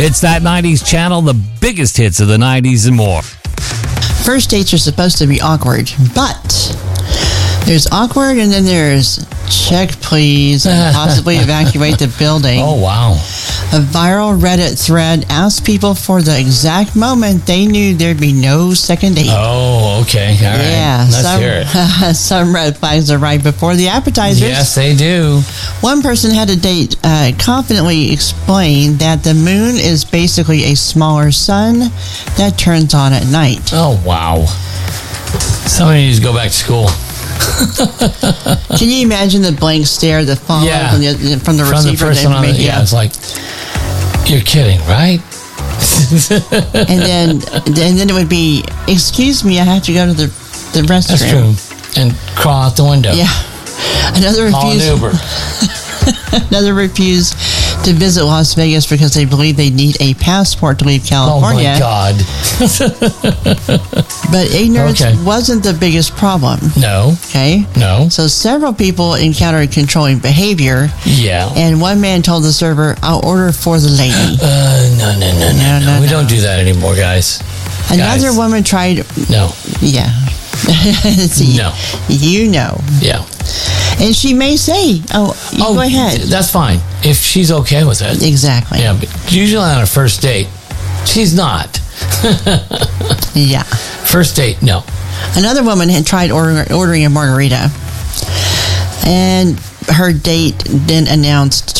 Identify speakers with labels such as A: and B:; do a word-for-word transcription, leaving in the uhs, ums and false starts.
A: It's That nineties Channel, the biggest hits of the nineties and more.
B: First dates are supposed to be awkward, but there's awkward and then there's check please and possibly evacuate the building.
A: Oh, wow.
B: A viral Reddit thread asked people for the exact moment they knew there'd be no second date.
A: Oh, okay. All right.
B: Yeah,
A: Let's
B: some,
A: hear it.
B: some red flags are right before the appetizers.
A: Yes, they do.
B: One person had a date uh, confidently explain that the moon is basically a smaller sun that turns on at night.
A: Oh, wow. Somebody needs to go back to school.
B: Can you imagine the blank stare that follows
A: Yeah.
B: from the, from the
A: From
B: receiver?
A: the person on the,
B: information?
A: yeah, it's like, you're kidding, right?
B: and then and then it would be, excuse me, I have to go to the, the restroom.
A: That's true. And crawl out the window.
B: Yeah. Another
A: Call an
B: refused,
A: Uber.
B: another refused to visit Las Vegas because they believe they need a passport to leave California.
A: Oh, my God.
B: But ignorance
A: Okay.
B: wasn't the biggest problem.
A: No.
B: Okay?
A: No.
B: So several people encountered controlling behavior,
A: Yeah.
B: and one man told the server, I'll order for the lady.
A: Uh, no, no, no, no,
B: No,
A: no.
B: no,
A: We
B: no.
A: don't do that anymore, guys.
B: Another
A: Guys.
B: woman tried,
A: No.
B: yeah. See,
A: No.
B: You know.
A: Yeah.
B: And she may say, oh, you
A: Oh,
B: go ahead.
A: That's fine. If she's okay with it.
B: Exactly.
A: Yeah, but usually on a first date, she's not.
B: Yeah.
A: First date, no.
B: Another woman had tried order, ordering a margarita, and her date then announced